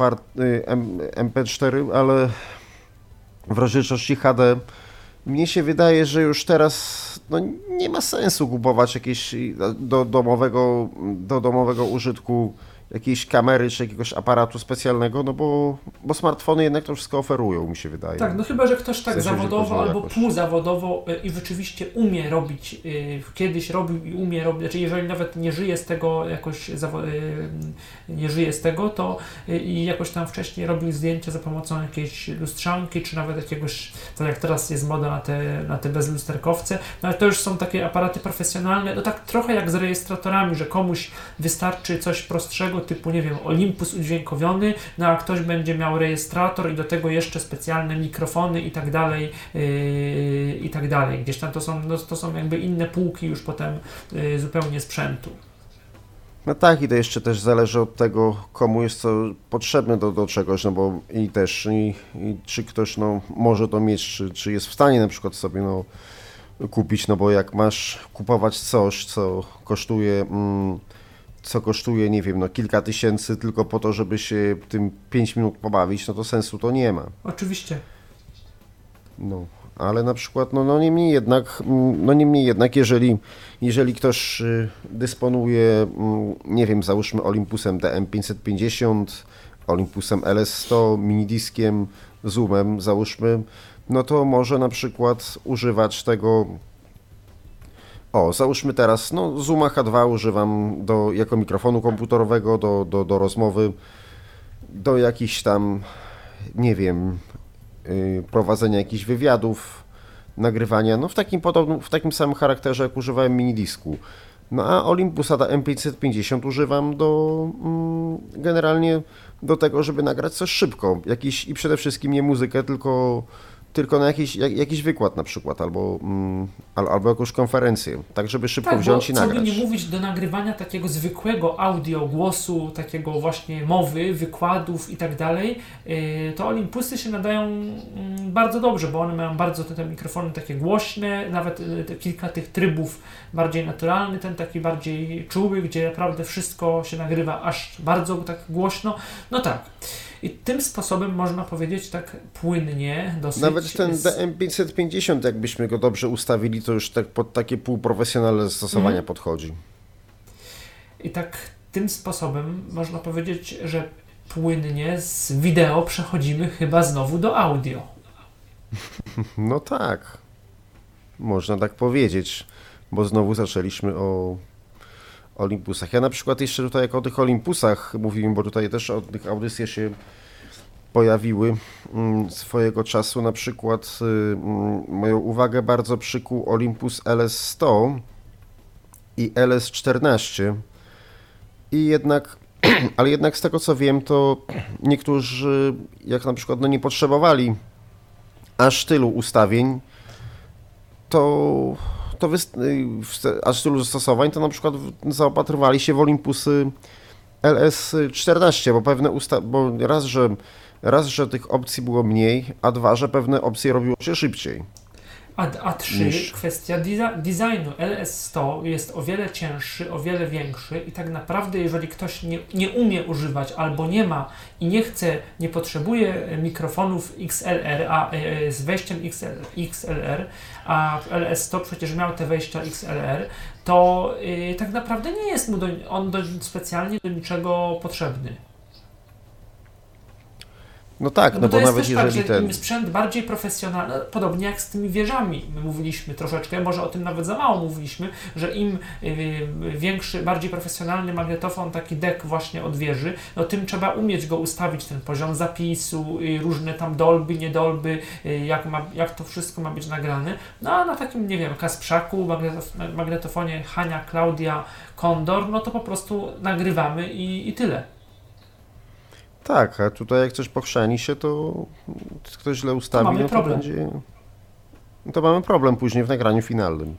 MP4, ale w rozdzielczości HD. Mnie się wydaje, że już teraz nie ma sensu kupować jakieś do domowego użytku jakiejś kamery czy jakiegoś aparatu specjalnego, no bo smartfony jednak to wszystko oferują, mi się wydaje. Tak, no chyba, że ktoś tak W sensie, zawodowo albo jakoś. półzawodowo i rzeczywiście umie robić, kiedyś robił i umie robić, znaczy jeżeli nawet nie żyje z tego jakoś, nie żyje z tego, to i jakoś tam wcześniej robił zdjęcia za pomocą jakiejś lustrzanki, czy nawet jakiegoś, tak jak teraz jest moda na te bezlusterkowce, no ale to już są takie aparaty profesjonalne, no tak trochę jak z rejestratorami, że komuś wystarczy coś prostszego, typu, nie wiem, Olympus udźwiękowiony, no a ktoś będzie miał rejestrator i do tego jeszcze specjalne mikrofony i tak dalej, i tak dalej. Gdzieś tam to są jakby inne półki już potem zupełnie sprzętu. No tak, i to jeszcze też zależy od tego, komu jest to potrzebne do czegoś, no bo i czy ktoś może to mieć, czy jest w stanie na przykład sobie kupić, no bo jak masz kupować coś, co kosztuje, nie wiem, kilka tysięcy tylko po to, żeby się tym 5 minut pobawić, no to sensu to nie ma. Oczywiście. No, ale na przykład, niemniej jednak, jeżeli ktoś dysponuje, nie wiem, załóżmy Olympusem DM550, Olympusem LS100, minidiskiem, zoomem, załóżmy, no to może na przykład używać tego. Załóżmy teraz, Zooma H2 używam jako mikrofonu komputerowego do rozmowy, do jakichś tam, nie wiem, prowadzenia jakichś wywiadów, nagrywania, w takim samym charakterze, jak używałem minidisku. A Olympusa M550 używam generalnie do tego, żeby nagrać coś szybko, i przede wszystkim nie muzykę, tylko na jakiś wykład na przykład, albo jakąś konferencję, tak żeby szybko wziąć i nagrać. Co by nie mówić, do nagrywania takiego zwykłego audio, głosu, takiego właśnie mowy, wykładów i tak dalej, to Olympusy się nadają bardzo dobrze, bo one mają bardzo te mikrofony takie głośne, nawet kilka tych trybów bardziej naturalny, ten taki bardziej czuły, gdzie naprawdę wszystko się nagrywa aż bardzo tak głośno. No tak. I tym sposobem można powiedzieć tak płynnie, dosyć. Nawet ten DM550, jakbyśmy go dobrze ustawili, to już tak pod takie półprofesjonalne zastosowania podchodzi. I tak tym sposobem można powiedzieć, że płynnie z wideo przechodzimy chyba znowu do audio. No tak, można tak powiedzieć, bo znowu zaczęliśmy o Olympusach. Ja na przykład jeszcze tutaj, jak o tych Olympusach mówiłem, bo tutaj też o tych audycje się pojawiły swojego czasu, na przykład moją uwagę bardzo przykuł Olympus LS100 i LS14 ale jednak z tego co wiem, to niektórzy, jak na przykład nie potrzebowali aż tylu ustawień, aż tylu zastosowań, to na przykład zaopatrywali się w Olympusy LS14, bo bo raz, że tych opcji było mniej, a dwa, że pewne opcje robiło się szybciej. A trzy, kwestia designu. LS100 jest o wiele cięższy, o wiele większy i tak naprawdę, jeżeli ktoś nie umie używać albo nie ma i nie potrzebuje mikrofonów XLR, z wejściem XLR, a LS100 przecież miał te wejścia XLR, to tak naprawdę nie jest mu on specjalnie do niczego potrzebny. No tak, bo nawet jeżeli tak, że im sprzęt bardziej profesjonalny, podobnie jak z tymi wieżami, my mówiliśmy troszeczkę, może o tym nawet za mało mówiliśmy, że im większy, bardziej profesjonalny magnetofon, taki deck właśnie od wieży, no tym trzeba umieć go ustawić, ten poziom zapisu, różne tam dolby, niedolby, jak to wszystko ma być nagrane. No a na takim, nie wiem, Kasprzaku, magnetofonie Hania, Klaudia, Condor, no to po prostu nagrywamy i tyle. Tak, a tutaj jak coś pochrzani się, to ktoś źle ustawi, to mamy problem później w nagraniu finalnym.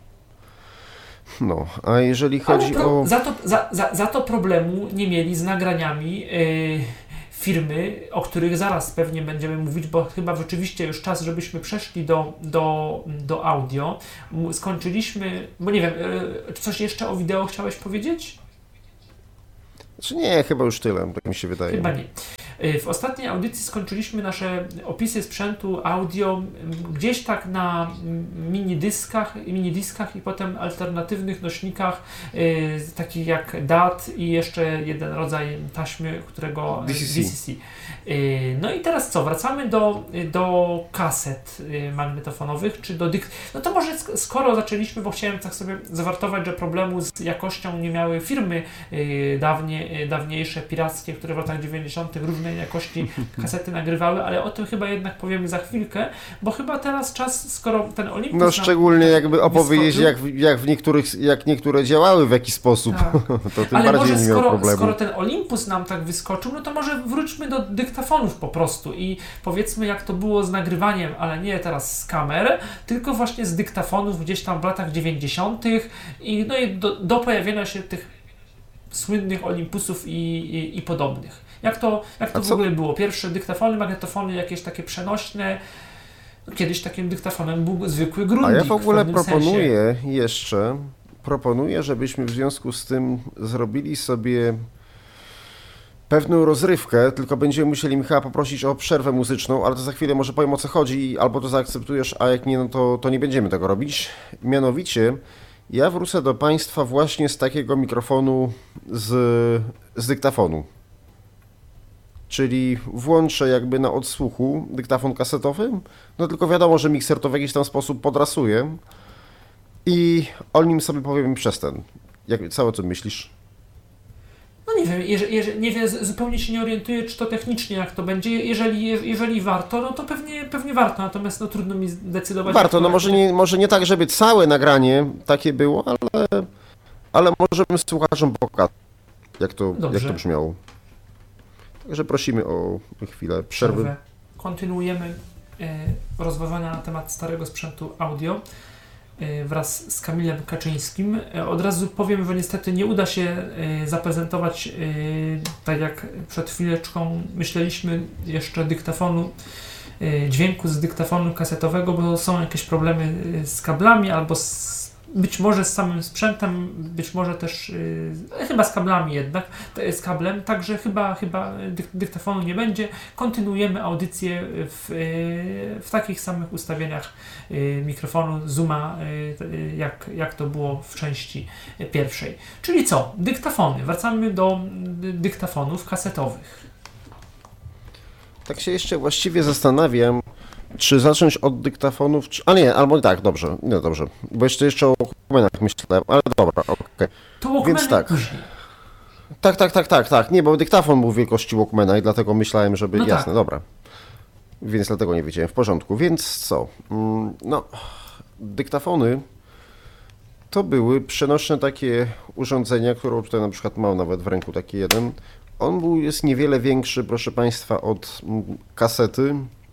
A jeżeli chodzi o... Za to problemu nie mieli z nagraniami firmy, o których zaraz pewnie będziemy mówić, bo chyba rzeczywiście już czas, żebyśmy przeszli do audio. Skończyliśmy, bo nie wiem, czy coś jeszcze o wideo chciałeś powiedzieć? Czy nie, chyba już tyle, tak mi się wydaje. Chyba nie. W ostatniej audycji skończyliśmy nasze opisy sprzętu audio gdzieś tak na minidiskach i potem alternatywnych nośnikach takich jak DAT i jeszcze jeden rodzaj taśmy, którego DCC. No i teraz co? Wracamy do kaset magnetofonowych, czy do No to może skoro zaczęliśmy, bo chciałem tak sobie zawartować, że problemu z jakością nie miały firmy dawniejsze, pirackie, które w latach 90. różnej jakości kasety nagrywały, ale o tym chyba jednak powiemy za chwilkę, bo chyba teraz czas, skoro ten Olympus... No szczególnie jakby opowiedzieć, jak niektóre działały, w jaki sposób, tak. to tym ale bardziej może nie miał problemu. skoro ten Olympus nam tak wyskoczył, no to może wróćmy do dyktafonów po prostu i powiedzmy, jak to było z nagrywaniem, ale nie teraz z kamer, tylko właśnie z dyktafonów gdzieś tam w latach 90. i do pojawienia się tych słynnych Olympusów i podobnych. Jak to w ogóle było? Pierwsze dyktafony, magnetofony jakieś takie przenośne. Kiedyś takim dyktafonem był zwykły Grundig. A ja w ogóle proponuję, żebyśmy w związku z tym zrobili sobie pewną rozrywkę, tylko będziemy musieli Michała poprosić o przerwę muzyczną, ale to za chwilę może powiem, o co chodzi, albo to zaakceptujesz, a jak nie, no to nie będziemy tego robić. Mianowicie ja wrócę do Państwa właśnie z takiego mikrofonu z dyktafonu. Czyli włączę jakby na odsłuchu dyktafon kasetowy, no tylko wiadomo, że mikser to w jakiś tam sposób podrasuje i o nim sobie powiem przez ten. Co o tym myślisz? No nie wiem, nie wiem, zupełnie się nie orientuję, czy to technicznie jak to będzie. Jeżeli warto, no to pewnie warto, natomiast no trudno mi zdecydować. Warto, no może nie tak, żeby całe nagranie takie było, ale możemy słuchaczom pokazać, jak to brzmiało. Także prosimy o chwilę przerwy. Kontynuujemy rozważania na temat starego sprzętu audio wraz z Kamilem Kaczyńskim. Od razu powiem, że niestety nie uda się zaprezentować, tak jak przed chwileczką myśleliśmy, jeszcze dźwięku z dyktafonu kasetowego, bo są jakieś problemy z kablami albo być może z samym sprzętem, być może też chyba z kablami jednak, z kablem, także chyba dyktafonu nie będzie. Kontynuujemy audycję w takich samych ustawieniach mikrofonu, zooma, jak to było w części pierwszej. Czyli co? Dyktafony. Wracamy do dyktafonów kasetowych. Tak się jeszcze właściwie zastanawiam, czy zacząć od dyktafonów, dobrze, bo jeszcze o Walkmanach myślałem, ale dobra, okej. To Walkmany więc tak. Później. Tak, nie, bo dyktafon był wielkości Walkmana i dlatego myślałem, żeby, jasne, tak. Dobra. Więc dlatego nie wiedziałem, w porządku, więc co, dyktafony to były przenośne takie urządzenia, które tutaj na przykład mam nawet w ręku taki jeden. Jest niewiele większy, proszę Państwa, od kasety.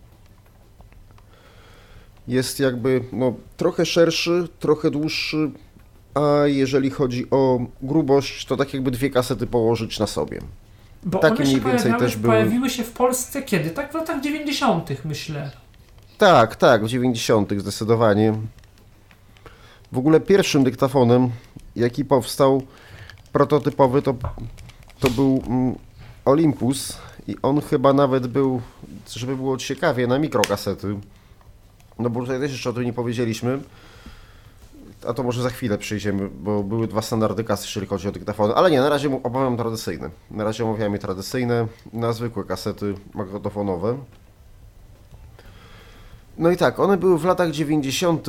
Jest jakby trochę szerszy, trochę dłuższy, a jeżeli chodzi o grubość, to tak jakby dwie kasety położyć na sobie. Bo takie one się mniej więcej też pojawiły się w Polsce kiedy? Tak w latach 90. myślę. Tak, w 90. zdecydowanie. W ogóle pierwszym dyktafonem, jaki powstał prototypowy, to był Olympus i on chyba nawet był, żeby było ciekawie, na mikrokasety. No bo tutaj też jeszcze o tym nie powiedzieliśmy, a to może za chwilę przejdziemy, bo były dwa standardy kasy, jeżeli chodzi o dyktafony, ale nie, na razie omawiam tradycyjne. Na razie omawiamy tradycyjne, na zwykłe kasety magnetofonowe. No i tak, one były w latach 90.,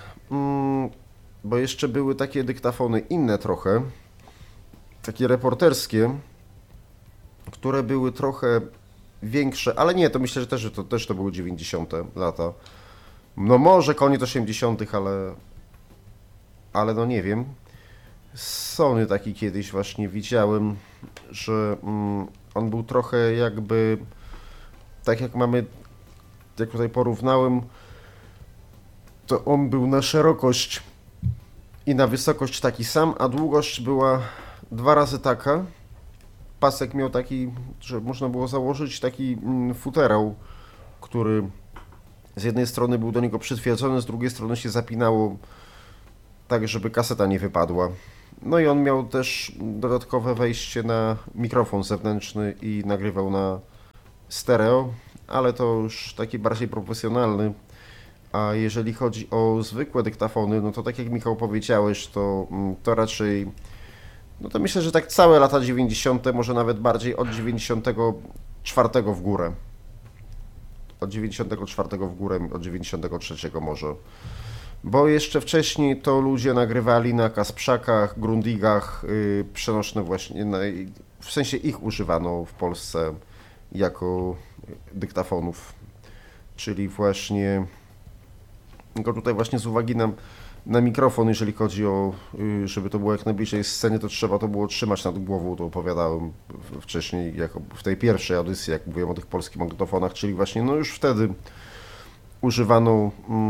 bo jeszcze były takie dyktafony inne trochę, takie reporterskie, które były trochę większe, ale nie, to myślę, że też to były 90. lata. No może koniec 80., ale no nie wiem. Sony taki kiedyś właśnie widziałem, że on był trochę jakby, tak jak tutaj porównałem, to on był na szerokość i na wysokość taki sam, a długość była 2 razy taka. pasek miał taki, że można było założyć taki futerał, który z jednej strony był do niego przytwierdzony, z drugiej strony się zapinało tak, żeby kaseta nie wypadła. No i on miał też dodatkowe wejście na mikrofon zewnętrzny i nagrywał na stereo, ale to już taki bardziej profesjonalny. A jeżeli chodzi o zwykłe dyktafony, no to tak jak Michał powiedziałeś, to raczej, no to myślę, że tak całe lata 90., może nawet bardziej od 94 w górę. Od 94 w górę, od 93 może. Bo jeszcze wcześniej to ludzie nagrywali na Kasprzakach, Grundigach, przenośne właśnie, w sensie ich używano w Polsce jako dyktafonów. Czyli właśnie, tylko tutaj właśnie z uwagi na mikrofon, jeżeli chodzi o, żeby to było jak najbliżej sceny, to trzeba to było trzymać nad głową, to opowiadałem wcześniej, jako w tej pierwszej audycji, jak mówiłem o tych polskich magnetofonach, czyli właśnie no już wtedy używano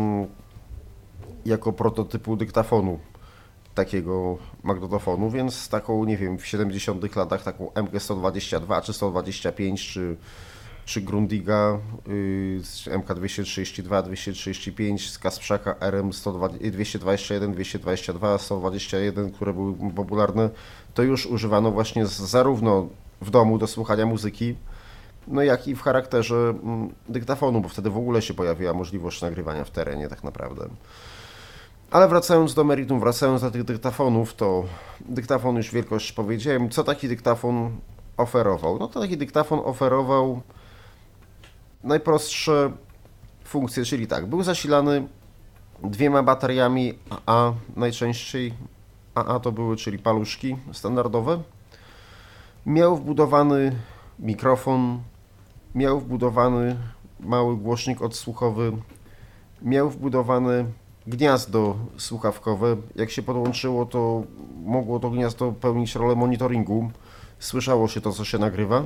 jako prototypu dyktafonu takiego magnetofonu, więc taką, nie wiem, w 70 latach taką MG122 czy 125 czy Grundiga MK232, 235 z Kasprzaka RM221, 222, 121, które były popularne, to już używano właśnie zarówno w domu do słuchania muzyki, no jak i w charakterze dyktafonu, bo wtedy w ogóle się pojawiła możliwość nagrywania w terenie tak naprawdę. Ale wracając do meritum, wracając do tych dyktafonów, to dyktafon już wielkość powiedziałem. Co taki dyktafon oferował? No to taki dyktafon oferował najprostsze funkcje, czyli tak, był zasilany 2 bateriami AA, najczęściej AA to były, czyli paluszki standardowe. Miał wbudowany mikrofon, miał wbudowany mały głośnik odsłuchowy, miał wbudowane gniazdo słuchawkowe. Jak się podłączyło, to mogło to gniazdo pełnić rolę monitoringu. Słyszało się to, co się nagrywa.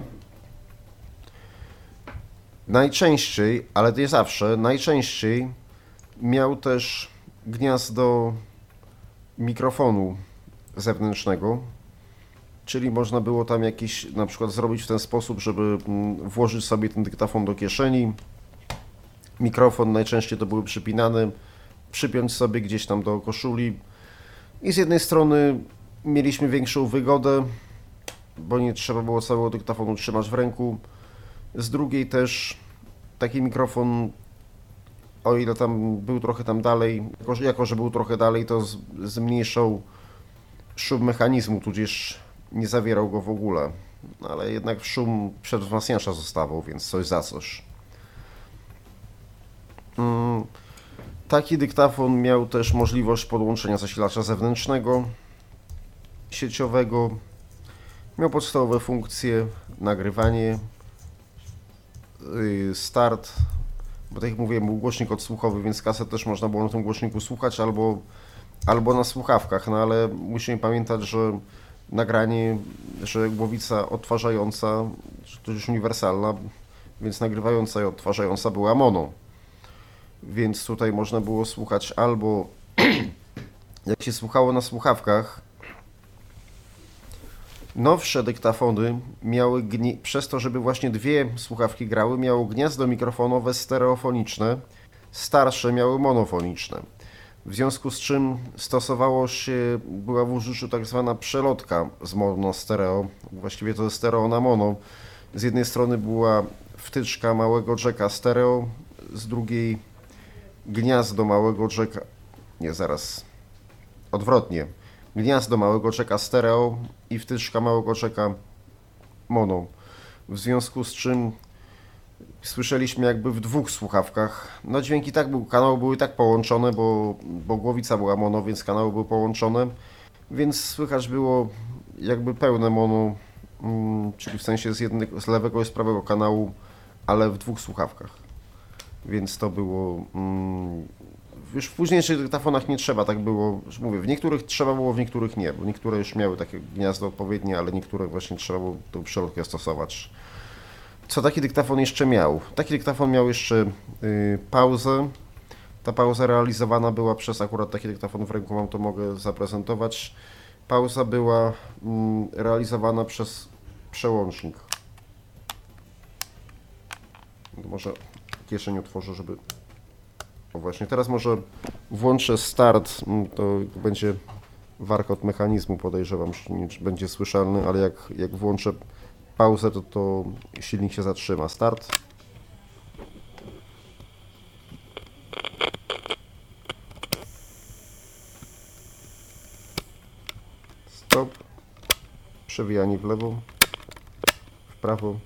Najczęściej, ale nie zawsze, najczęściej miał też gniazdo mikrofonu zewnętrznego, czyli można było tam jakiś, na przykład zrobić w ten sposób, żeby włożyć sobie ten dyktafon do kieszeni. Mikrofon najczęściej to były przypinane, przypiąć sobie gdzieś tam do koszuli i z jednej strony mieliśmy większą wygodę, bo nie trzeba było całego dyktafonu trzymać w ręku, z drugiej też taki mikrofon, o ile tam był trochę tam dalej, jako że był trochę dalej, to zmniejszał szum mechanizmu, tudzież nie zawierał go w ogóle, ale jednak szum przedwzmacniacza zostawał, więc coś za coś. Taki dyktafon miał też możliwość podłączenia zasilacza zewnętrznego, sieciowego, miał podstawowe funkcje, nagrywanie, start, bo tak jak mówiłem, był głośnik odsłuchowy, więc kaset też można było na tym głośniku słuchać albo na słuchawkach, no ale musimy pamiętać, że nagranie, że głowica odtwarzająca, to już uniwersalna, więc nagrywająca i odtwarzająca była mono. Więc tutaj można było słuchać albo, jak się słuchało na słuchawkach, nowsze dyktafony miały, przez to, żeby właśnie 2 słuchawki grały, miało gniazdo mikrofonowe stereofoniczne, starsze miały monofoniczne. W związku z czym stosowało się, była w użyciu tak zwana przelotka z mono-stereo, właściwie to jest stereo na mono. Z jednej strony była wtyczka małego jacka stereo, z drugiej gniazdo małego jacka, nie zaraz, odwrotnie, gniazdo małego jacka stereo i wtyczka małego jacka mono. W związku z czym słyszeliśmy jakby w 2 słuchawkach. No dźwięki tak kanały były tak połączone, bo głowica była mono, więc kanały były połączone, więc słychać było jakby pełne mono, czyli w sensie z lewego i z prawego kanału, ale w 2 słuchawkach. Więc to było, już w późniejszych dyktafonach nie trzeba, tak było, że mówię, w niektórych trzeba było, w niektórych nie, bo niektóre już miały takie gniazdo odpowiednie, ale niektóre właśnie trzeba było tą przelotkę stosować. Co taki dyktafon jeszcze miał? Taki dyktafon miał jeszcze pauzę. Ta pauza realizowana była przez, akurat taki dyktafon w ręku mam, to mogę zaprezentować. Pauza była realizowana przez przełącznik. Może kieszeń otworzę, żeby... O właśnie, teraz może włączę start, to będzie warkot mechanizmu, podejrzewam, że nie będzie słyszalny, ale jak włączę pauzę, to silnik się zatrzyma. Start. Stop. Przewijanie w lewo, w prawo.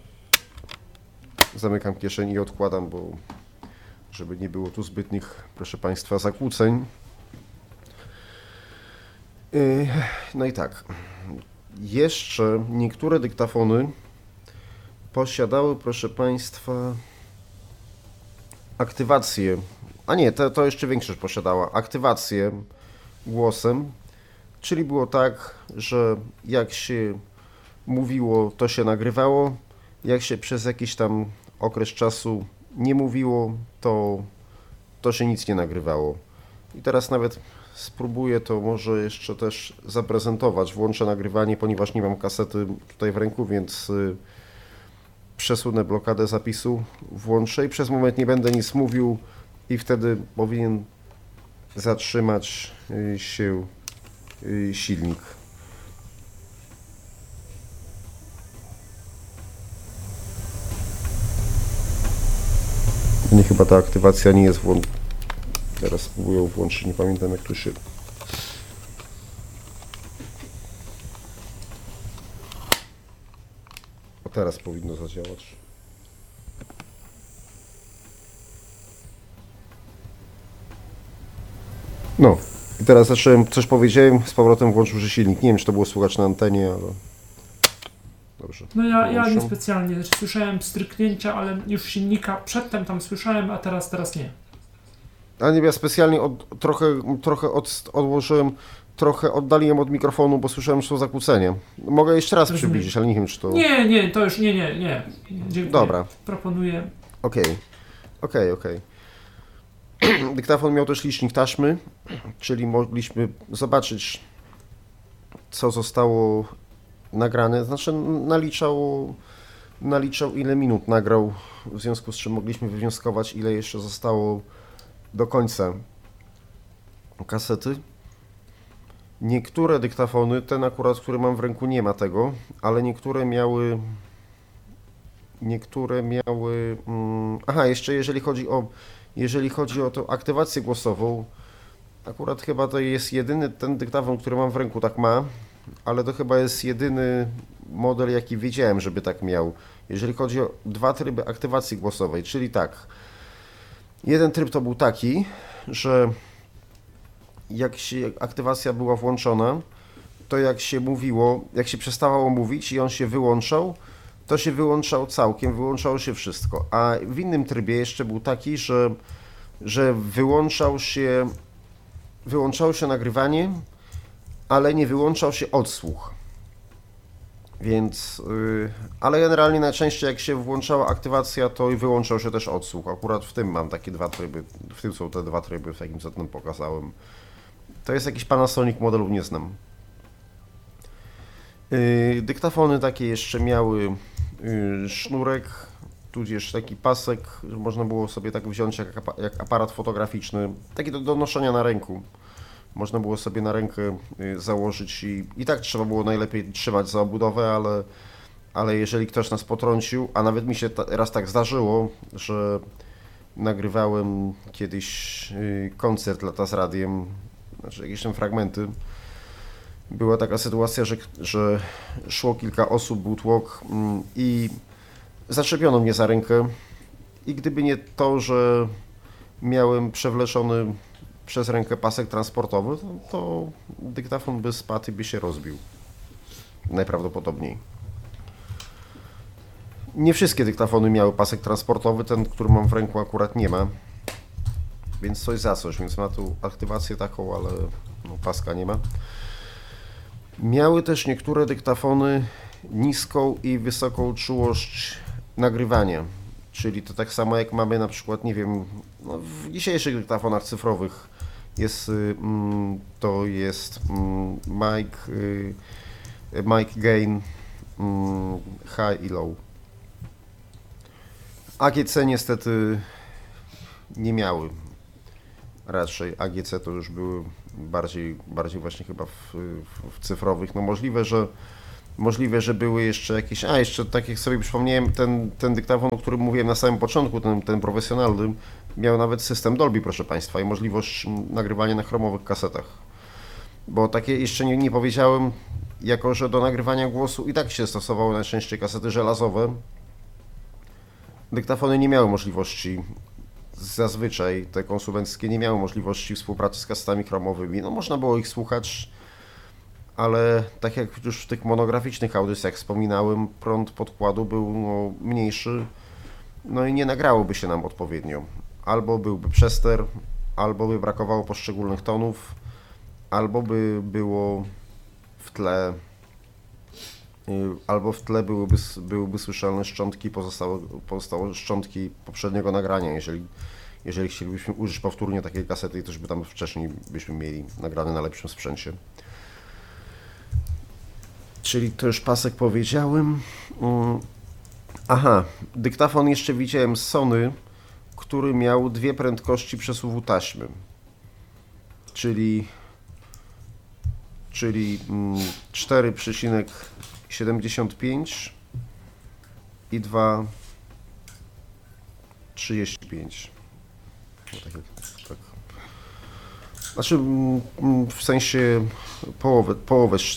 Zamykam kieszeń i odkładam, bo żeby nie było tu zbytnich, proszę Państwa, zakłóceń. No i tak. Jeszcze niektóre dyktafony posiadały, proszę Państwa, aktywację. A nie, to jeszcze większość posiadała. Aktywację głosem. Czyli było tak, że jak się mówiło, to się nagrywało. Jak się przez jakiś tam okres czasu nie mówiło, to się nic nie nagrywało. I teraz nawet spróbuję to może jeszcze też zaprezentować. Włączę nagrywanie, ponieważ nie mam kasety tutaj w ręku, więc przesunę blokadę zapisu, włączę i przez moment nie będę nic mówił i wtedy powinien zatrzymać się silnik. Nie, chyba ta aktywacja nie jest włączona. Teraz spróbuję włączyć, nie pamiętam jak tu się... O, teraz powinno zadziałać. No, i teraz zacząłem, coś powiedziałem, z powrotem włączył się silnik. Nie wiem, czy to było słychać na antenie, ale... Dobrze. No ja niespecjalnie, znaczy słyszałem stryknięcia, ale już silnika przedtem tam słyszałem, a teraz nie. A nie, ja specjalnie trochę odłożyłem, trochę oddaliłem od mikrofonu, bo słyszałem, że są zakłócenia. Mogę jeszcze raz przybliżyć, ale nie wiem, czy to... Nie, to już nie. Dziękuję. Dobra. Proponuję. Okej. Dyktafon miał też licznik taśmy, czyli mogliśmy zobaczyć, co zostało nagrane. Znaczy naliczał ile minut nagrał, w związku z czym mogliśmy wywnioskować, ile jeszcze zostało do końca kasety. Niektóre dyktafony, ten akurat, który mam w ręku, nie ma tego, ale niektóre miały... Aha, jeszcze jeżeli chodzi o tą aktywację głosową, akurat chyba to jest jedyny ten dyktafon, który mam w ręku, tak ma, ale to chyba jest jedyny model, jaki wiedziałem, żeby tak miał. Jeżeli chodzi o dwa tryby aktywacji głosowej, czyli tak, jeden tryb to był taki, że jak się aktywacja była włączona, to jak się mówiło, jak się przestawało mówić i on się wyłączał, to się wyłączał całkiem, wyłączało się wszystko. A w innym trybie jeszcze był taki, że wyłączało się nagrywanie, ale nie wyłączał się odsłuch. Więc, ale generalnie najczęściej jak się włączała aktywacja, to i wyłączał się też odsłuch. Akurat w tym mam takie dwa tryby, w tym są te dwa tryby, w jakim zatem pokazałem. To jest jakiś Panasonic, modelu nie znam. Dyktafony takie jeszcze miały sznurek, tudzież taki pasek, że można było sobie tak wziąć jak aparat fotograficzny, taki do noszenia na ręku. Można było sobie na rękę założyć i tak trzeba było najlepiej trzymać za obudowę, ale jeżeli ktoś nas potrącił, a nawet mi się raz tak zdarzyło, że nagrywałem kiedyś koncert Lata z radiem, znaczy jakieś tam fragmenty. Była taka sytuacja, że szło kilka osób, był tłok i zaczepiono mnie za rękę i gdyby nie to, że miałem przewleczony przez rękę pasek transportowy, to dyktafon by spadł i by się rozbił. Najprawdopodobniej. Nie wszystkie dyktafony miały pasek transportowy, ten, który mam w ręku, akurat nie ma. Więc coś za coś, więc ma tu aktywację taką, ale no, paska nie ma. Miały też niektóre dyktafony niską i wysoką czułość nagrywania. Czyli to tak samo jak mamy na przykład, nie wiem, no w dzisiejszych dyktafonach cyfrowych to jest mic gain high i low. AGC niestety nie miały. Raczej AGC to już były bardziej właśnie chyba w cyfrowych. No możliwe, że były jeszcze jakieś, jeszcze tak jak sobie przypomniałem, ten dyktafon, o którym mówiłem na samym początku, ten profesjonalny, miał nawet system Dolby, proszę Państwa, i możliwość nagrywania na chromowych kasetach. Bo takie jeszcze nie powiedziałem, jako że do nagrywania głosu i tak się stosowało najczęściej kasety żelazowe. Dyktafony nie miały możliwości, zazwyczaj te konsumenckie nie miały możliwości współpracy z kasetami chromowymi. No można było ich słuchać, ale tak jak już w tych monograficznych audycjach wspominałem, prąd podkładu był mniejszy, no i nie nagrałoby się nam odpowiednio. Albo byłby przester, albo by brakowało poszczególnych tonów, albo by było w tle, byłyby słyszalne szczątki, pozostałe szczątki poprzedniego nagrania, jeżeli chcielibyśmy użyć powtórnie takiej kasety i też by tam wcześniej byśmy mieli nagrane na lepszym sprzęcie. Czyli to już pasek powiedziałem. Aha, dyktafon jeszcze widziałem z Sony, który miał 2 prędkości przesuwu taśmy. Czyli 4,75 i 2,35. No tak. Znaczy w sensie połowę z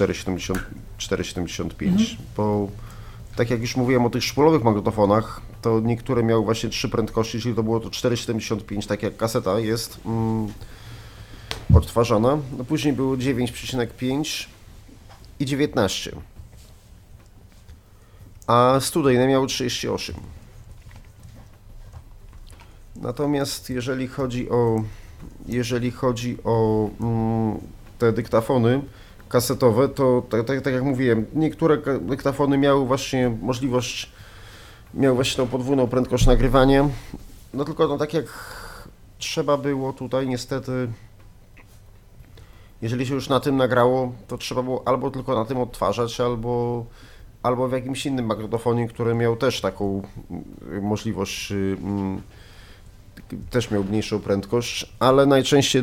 4,75, bo tak jak już mówiłem o tych szpulowych magnetofonach, to niektóre miały właśnie 3 prędkości, czyli to było to 4,75, tak jak kaseta jest odtwarzana. No później było 9,5 i 19, a studyjne miały 38. Natomiast jeżeli chodzi o te dyktafony kasetowe, to tak jak mówiłem, niektóre dyktafony miały właśnie tą podwójną prędkość nagrywania, no tylko tak jak trzeba było tutaj niestety, jeżeli się już na tym nagrało, to trzeba było albo tylko na tym odtwarzać, albo w jakimś innym magnetofonie, który miał też taką możliwość, też miał mniejszą prędkość, ale najczęściej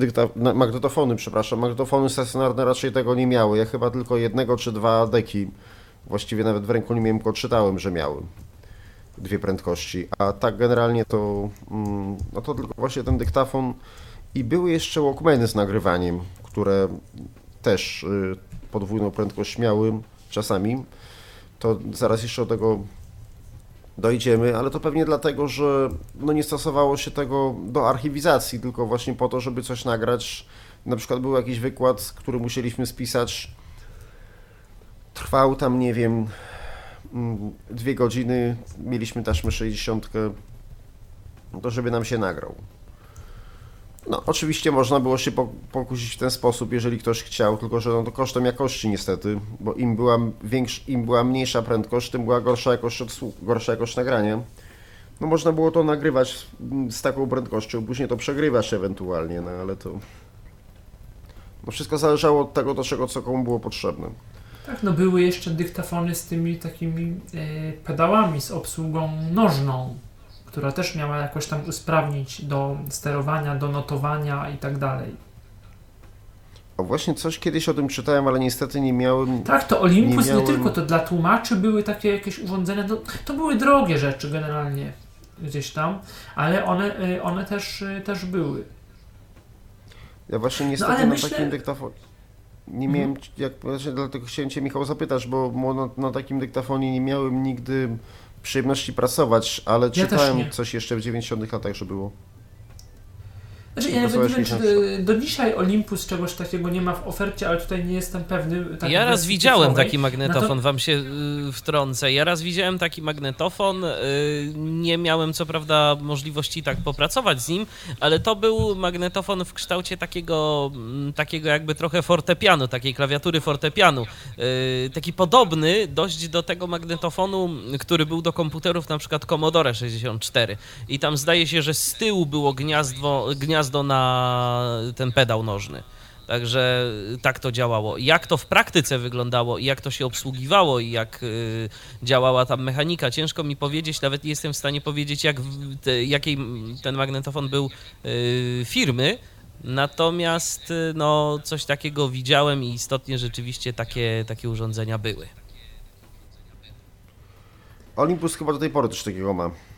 magnetofony stacjonarne raczej tego nie miały. Ja chyba tylko 1 czy 2 deki, właściwie nawet w ręku nie miałem, tylko czytałem, że miały 2 prędkości, a tak generalnie to tylko właśnie ten dyktafon i były jeszcze Walkmany z nagrywaniem, które też podwójną prędkość miały czasami. To zaraz jeszcze do tego dojdziemy, ale to pewnie dlatego, że nie stosowało się tego do archiwizacji, tylko właśnie po to, żeby coś nagrać. Na przykład był jakiś wykład, który musieliśmy spisać. Trwał tam, nie wiem, 2 godziny, mieliśmy taśmę 60, to żeby nam się nagrał. No, oczywiście można było się pokusić w ten sposób, jeżeli ktoś chciał, tylko że to kosztem jakości niestety, bo im była mniejsza prędkość, tym była gorsza jakość nagrania. No można było to nagrywać z taką prędkością, później to przegrywać ewentualnie, no ale to... No wszystko zależało od tego, do czego co komu było potrzebne. Tak, no były jeszcze dyktafony z tymi takimi pedałami, z obsługą nożną, która też miała jakoś tam usprawnić do sterowania, do notowania i tak dalej. O właśnie coś kiedyś o tym czytałem, ale niestety nie miałem... Tak, to Olympus nie tylko, to dla tłumaczy były takie jakieś urządzenia, to były drogie rzeczy generalnie gdzieś tam, ale one też były. Ja właśnie niestety takim dyktafonie nie miałem, dlatego chciałem Cię, Michał, zapytać, bo na takim dyktafonie nie miałem nigdy przyjemności pracować, ale czytałem coś jeszcze w 90 latach, że było. Znaczy, ja nawet nie wiem, czy do dzisiaj Olympus czegoś takiego nie ma w ofercie, ale tutaj nie jestem pewny. Ja raz widziałem taki magnetofon, wam się wtrącę. Ja raz widziałem taki magnetofon, nie miałem co prawda możliwości tak popracować z nim, ale to był magnetofon w kształcie takiego jakby trochę fortepianu, takiej klawiatury fortepianu. Taki podobny dość do tego magnetofonu, który był do komputerów, na przykład Commodore 64. I tam zdaje się, że z tyłu było gniazdo na ten pedał nożny. Także tak to działało. Jak to w praktyce wyglądało i jak to się obsługiwało i jak działała tam mechanika, ciężko mi powiedzieć, nawet nie jestem w stanie powiedzieć, jakiej ten magnetofon był firmy, natomiast no, coś takiego widziałem i istotnie rzeczywiście takie urządzenia były. Olympus chyba do tej pory też takiego ma.